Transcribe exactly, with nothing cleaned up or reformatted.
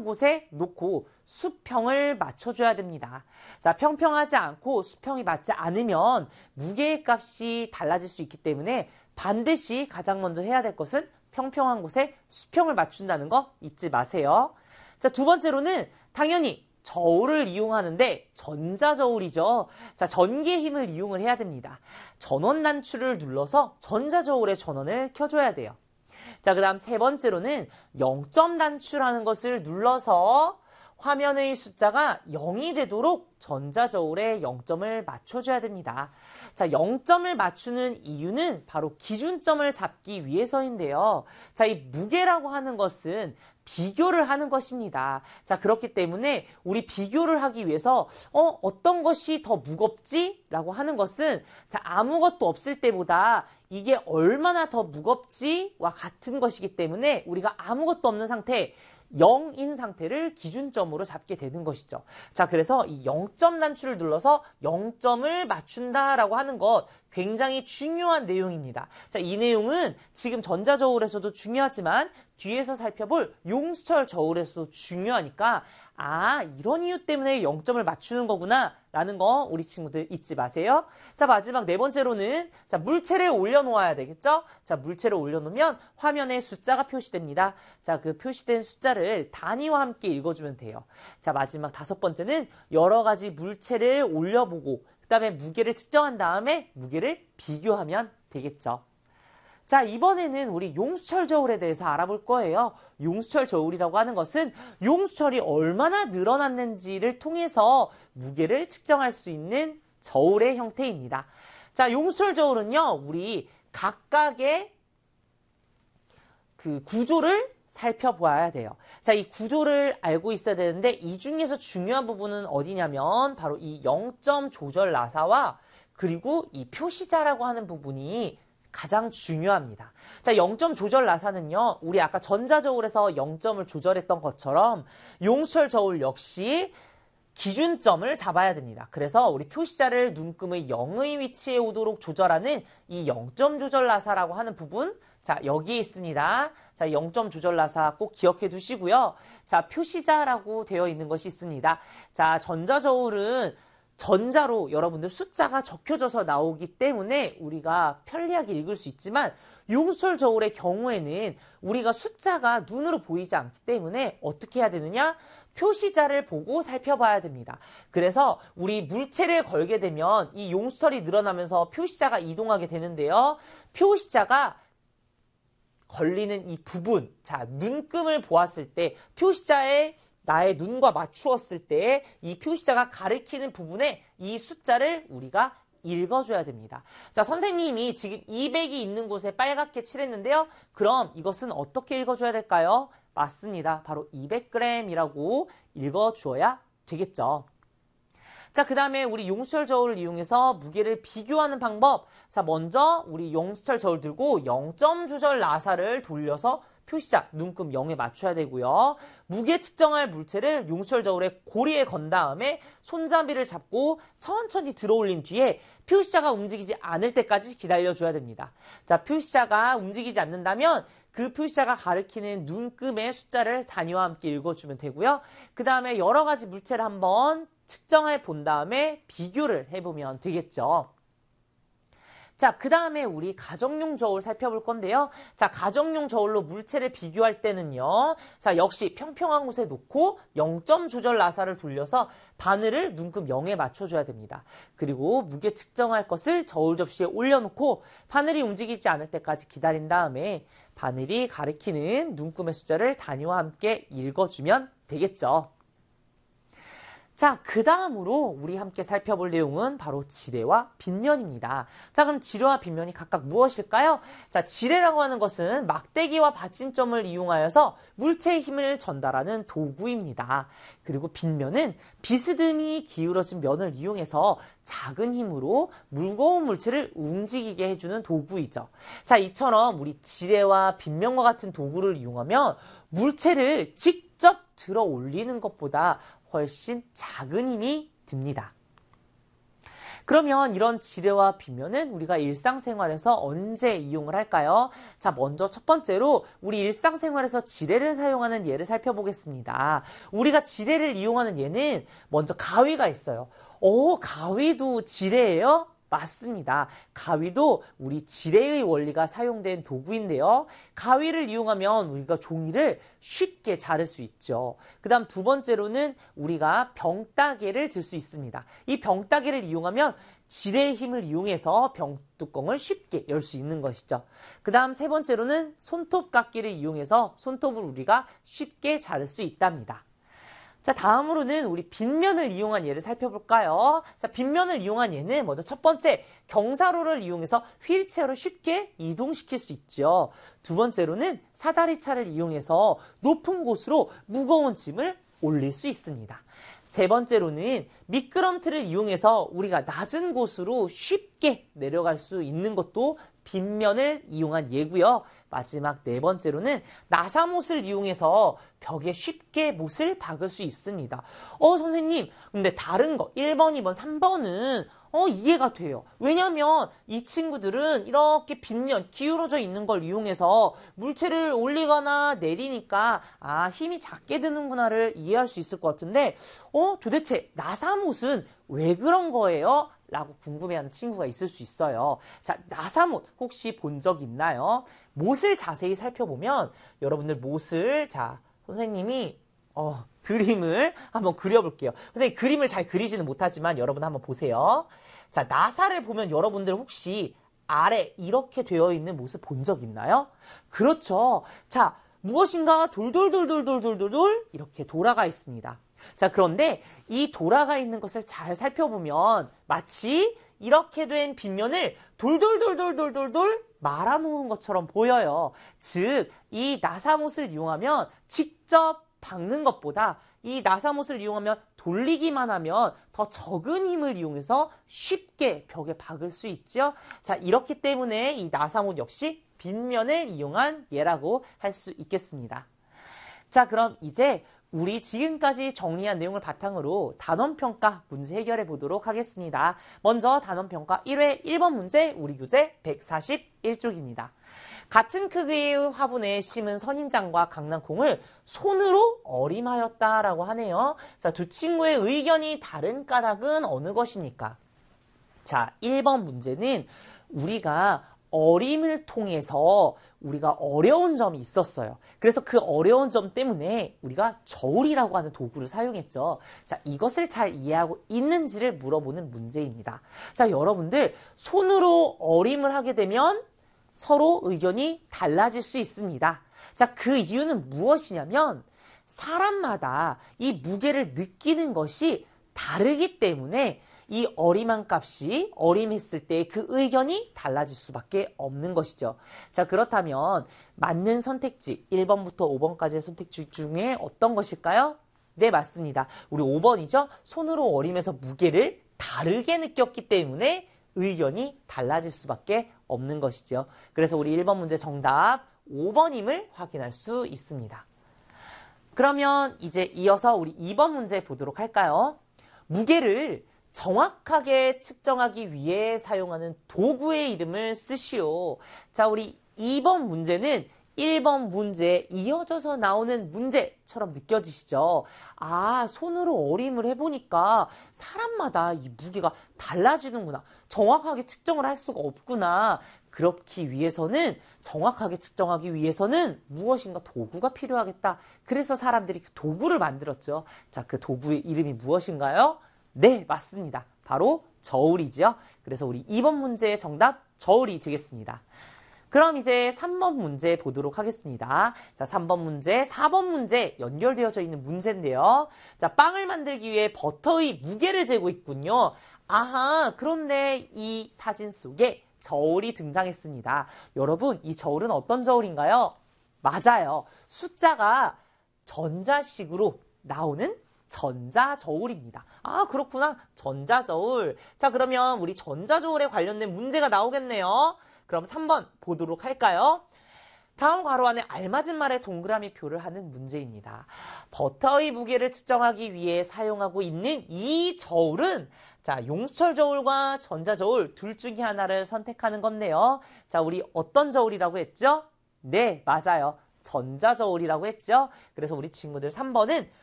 곳에 놓고 수평을 맞춰줘야 됩니다. 자, 평평하지 않고 수평이 맞지 않으면 무게의 값이 달라질 수 있기 때문에 반드시 가장 먼저 해야 될 것은 평평한 곳에 수평을 맞춘다는 거 잊지 마세요. 자, 두 번째로는 당연히 저울을 이용하는데 전자저울이죠. 자, 전기의 힘을 이용을 해야 됩니다. 전원 단추를 눌러서 전자저울의 전원을 켜줘야 돼요. 자, 그 다음 세 번째로는 영점 단추라는 것을 눌러서 화면의 숫자가 영이 되도록 전자저울에 영점을 맞춰줘야 됩니다. 자, 영점을 맞추는 이유는 바로 기준점을 잡기 위해서인데요. 자, 이 무게라고 하는 것은 비교를 하는 것입니다. 자, 그렇기 때문에 우리 비교를 하기 위해서 어, 어떤 것이 더 무겁지? 라고 하는 것은 자, 아무것도 없을 때보다 이게 얼마나 더 무겁지? 와 같은 것이기 때문에 우리가 아무것도 없는 상태 영인 상태를 기준점으로 잡게 되는 것이죠. 자, 그래서 이 영점 단추를 눌러서 영점을 맞춘다라고 하는 것 굉장히 중요한 내용입니다. 자, 이 내용은 지금 전자저울에서도 중요하지만 뒤에서 살펴볼 용수철 저울에서도 중요하니까 아, 이런 이유 때문에 영점을 맞추는 거구나 라는 거 우리 친구들 잊지 마세요. 자, 마지막 네 번째로는 자, 물체를 올려놓아야 되겠죠? 자, 물체를 올려놓으면 화면에 숫자가 표시됩니다. 자, 그 표시된 숫자를 단위와 함께 읽어주면 돼요. 자, 마지막 다섯 번째는 여러 가지 물체를 올려보고 그 다음에 무게를 측정한 다음에 무게를 비교하면 되겠죠. 자, 이번에는 우리 용수철 저울에 대해서 알아볼 거예요. 용수철 저울이라고 하는 것은 용수철이 얼마나 늘어났는지를 통해서 무게를 측정할 수 있는 저울의 형태입니다. 자, 용수철 저울은요, 우리 각각의 그 구조를 살펴보아야 돼요. 자, 이 구조를 알고 있어야 되는데 이 중에서 중요한 부분은 어디냐면 바로 이 영점 조절 나사와 그리고 이 표시자라고 하는 부분이 가장 중요합니다. 자, 영점 조절 나사는요, 우리 아까 전자저울에서 영점을 조절했던 것처럼 용수철 저울 역시 기준점을 잡아야 됩니다. 그래서 우리 표시자를 눈금의 영의 위치에 오도록 조절하는 이 영점 조절 나사라고 하는 부분, 자, 여기에 있습니다. 자, 영점 조절 나사 꼭 기억해 두시고요. 자, 표시자라고 되어 있는 것이 있습니다. 자, 전자저울은 전자로 여러분들 숫자가 적혀져서 나오기 때문에 우리가 편리하게 읽을 수 있지만 용수철 저울의 경우에는 우리가 숫자가 눈으로 보이지 않기 때문에 어떻게 해야 되느냐? 표시자를 보고 살펴봐야 됩니다. 그래서 우리 물체를 걸게 되면 이 용수철이 늘어나면서 표시자가 이동하게 되는데요. 표시자가 걸리는 이 부분, 자, 눈금을 보았을 때 표시자의 나의 눈과 맞추었을 때 이 표시자가 가리키는 부분에 이 숫자를 우리가 읽어줘야 됩니다. 자, 선생님이 지금 이백이 있는 곳에 빨갛게 칠했는데요. 그럼 이것은 어떻게 읽어줘야 될까요? 맞습니다. 바로 이백 그램이라고 읽어주어야 되겠죠. 자, 그 다음에 우리 용수철 저울을 이용해서 무게를 비교하는 방법. 자, 먼저 우리 용수철 저울 들고 영점 조절 나사를 돌려서 표시자, 눈금 영에 맞춰야 되고요. 무게 측정할 물체를 용수철 저울의 고리에 건 다음에 손잡이를 잡고 천천히 들어 올린 뒤에 표시자가 움직이지 않을 때까지 기다려줘야 됩니다. 자, 표시자가 움직이지 않는다면 그 표시자가 가리키는 눈금의 숫자를 단위와 함께 읽어주면 되고요. 그 다음에 여러 가지 물체를 한번 측정해 본 다음에 비교를 해보면 되겠죠. 자, 그 다음에 우리 가정용 저울 살펴볼 건데요. 자, 가정용 저울로 물체를 비교할 때는요. 자, 역시 평평한 곳에 놓고 영점 조절 나사를 돌려서 바늘을 눈금 영에 맞춰줘야 됩니다. 그리고 무게 측정할 것을 저울 접시에 올려놓고 바늘이 움직이지 않을 때까지 기다린 다음에 바늘이 가리키는 눈금의 숫자를 단위와 함께 읽어주면 되겠죠. 자, 그 다음으로 우리 함께 살펴볼 내용은 바로 지뢰와 빗면입니다. 자, 그럼 지뢰와 빗면이 각각 무엇일까요? 자, 지뢰라고 하는 것은 막대기와 받침점을 이용하여서 물체의 힘을 전달하는 도구입니다. 그리고 빗면은 비스듬히 기울어진 면을 이용해서 작은 힘으로 무거운 물체를 움직이게 해주는 도구이죠. 자, 이처럼 우리 지뢰와 빗면과 같은 도구를 이용하면 물체를 직접 들어 올리는 것보다 훨씬 작은 힘이 듭니다. 그러면 이런 지뢰와 빗면은 우리가 일상생활에서 언제 이용을 할까요? 자, 먼저 첫 번째로 우리 일상생활에서 지뢰를 사용하는 예를 살펴보겠습니다. 우리가 지뢰를 이용하는 예는 먼저 가위가 있어요. 오, 가위도 지뢰예요? 맞습니다. 가위도 우리 지뢰의 원리가 사용된 도구인데요. 가위를 이용하면 우리가 종이를 쉽게 자를 수 있죠. 그 다음 두 번째로는 우리가 병따개를 들 수 있습니다. 이 병따개를 이용하면 지뢰의 힘을 이용해서 병뚜껑을 쉽게 열 수 있는 것이죠. 그 다음 세 번째로는 손톱깎이를 이용해서 손톱을 우리가 쉽게 자를 수 있답니다. 자, 다음으로는 우리 빗면을 이용한 예를 살펴볼까요? 자, 빗면을 이용한 예는 먼저 첫 번째, 경사로를 이용해서 휠체어를 쉽게 이동시킬 수 있죠. 두 번째로는 사다리차를 이용해서 높은 곳으로 무거운 짐을 올릴 수 있습니다. 세 번째로는 미끄럼틀을 이용해서 우리가 낮은 곳으로 쉽게 내려갈 수 있는 것도 빗면을 이용한 예고요. 마지막 네 번째로는 나사못을 이용해서 벽에 쉽게 못을 박을 수 있습니다. 어, 선생님, 근데 다른 거 일 번, 이 번, 삼 번은 어, 이해가 돼요. 왜냐면 이 친구들은 이렇게 빗면, 기울어져 있는 걸 이용해서 물체를 올리거나 내리니까 아, 힘이 작게 드는구나를 이해할 수 있을 것 같은데 어, 도대체 나사못은 왜 그런 거예요? 라고 궁금해하는 친구가 있을 수 있어요. 자, 나사못 혹시 본 적 있나요? 못을 자세히 살펴보면 여러분들 못을 자, 선생님이 어, 그림을 한번 그려볼게요. 선생님 그림을 잘 그리지는 못하지만 여러분 한번 보세요. 자, 나사를 보면 여러분들 혹시 아래 이렇게 되어 있는 못을 본 적 있나요? 그렇죠. 자, 무엇인가 돌돌돌돌돌돌돌 이렇게 돌아가 있습니다. 자, 그런데 이 돌아가 있는 것을 잘 살펴보면 마치 이렇게 된 빗면을 돌돌돌돌돌돌돌 말아놓은 것처럼 보여요. 즉, 이 나사못을 이용하면 직접 박는 것보다 이 나사못을 이용하면 돌리기만 하면 더 적은 힘을 이용해서 쉽게 벽에 박을 수 있죠. 자, 이렇기 때문에 이 나사못 역시 빗면을 이용한 예라고 할 수 있겠습니다. 자, 그럼 이제 우리 지금까지 정리한 내용을 바탕으로 단원평가 문제 해결해 보도록 하겠습니다. 먼저 단원평가 일 회 일 번 문제 우리 교재 백사십일 쪽입니다. 같은 크기의 화분에 심은 선인장과 강낭콩을 손으로 어림하였다라고 하네요. 자, 두 친구의 의견이 다른 까닭은 어느 것입니까? 자, 일 번 문제는 우리가 어림을 통해서 우리가 어려운 점이 있었어요. 그래서 그 어려운 점 때문에 우리가 저울이라고 하는 도구를 사용했죠. 자, 이것을 잘 이해하고 있는지를 물어보는 문제입니다. 자, 여러분들 손으로 어림을 하게 되면 서로 의견이 달라질 수 있습니다. 자, 그 이유는 무엇이냐면 사람마다 이 무게를 느끼는 것이 다르기 때문에 이 어림한 값이 어림했을 때 그 의견이 달라질 수밖에 없는 것이죠. 자, 그렇다면 맞는 선택지 일 번부터 오 번까지의 선택지 중에 어떤 것일까요? 네, 맞습니다. 우리 오 번이죠. 손으로 어림해서 무게를 다르게 느꼈기 때문에 의견이 달라질 수밖에 없는 것이죠. 그래서 우리 일 번 문제 정답 오 번임을 확인할 수 있습니다. 그러면 이제 이어서 우리 이 번 문제 보도록 할까요? 무게를 정확하게 측정하기 위해 사용하는 도구의 이름을 쓰시오. 자, 우리 이 번 문제는 일 번 문제에 이어져서 나오는 문제처럼 느껴지시죠? 아, 손으로 어림을 해보니까 사람마다 이 무게가 달라지는구나. 정확하게 측정을 할 수가 없구나. 그렇기 위해서는 정확하게 측정하기 위해서는 무엇인가 도구가 필요하겠다. 그래서 사람들이 그 도구를 만들었죠. 자, 그 도구의 이름이 무엇인가요? 네, 맞습니다. 바로 저울이지요. 그래서 우리 이 번 문제의 정답 저울이 되겠습니다. 그럼 이제 삼 번 문제 보도록 하겠습니다. 자, 삼 번 문제, 사 번 문제 연결되어져 있는 문제인데요. 자, 빵을 만들기 위해 버터의 무게를 재고 있군요. 아하, 그런데 이 사진 속에 저울이 등장했습니다. 여러분, 이 저울은 어떤 저울인가요? 맞아요. 숫자가 전자식으로 나오는 전자저울입니다. 아, 그렇구나. 전자저울. 자, 그러면 우리 전자저울에 관련된 문제가 나오겠네요. 그럼 삼 번 보도록 할까요? 다음 괄호 안에 알맞은 말에 동그라미 표를 하는 문제입니다. 버터의 무게를 측정하기 위해 사용하고 있는 이 저울은 자, 용수철 저울과 전자 저울 둘 중에 하나를 선택하는 건데요. 자, 우리 어떤 저울이라고 했죠? 네, 맞아요. 전자 저울이라고 했죠? 그래서 우리 친구들 삼 번은